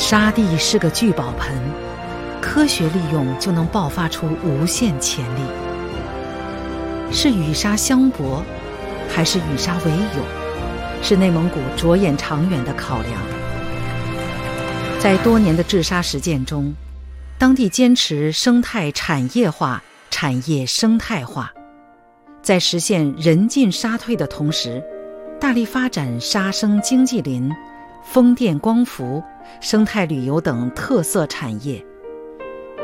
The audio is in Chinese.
沙地是个聚宝盆，科学利用就能爆发出无限潜力。是与沙相搏，还是与沙为友，是内蒙古着眼长远的考量。在多年的治沙实践中，当地坚持生态产业化、产业生态化，在实现人进沙退的同时，大力发展沙生经济林、风电光伏、生态旅游等特色产业，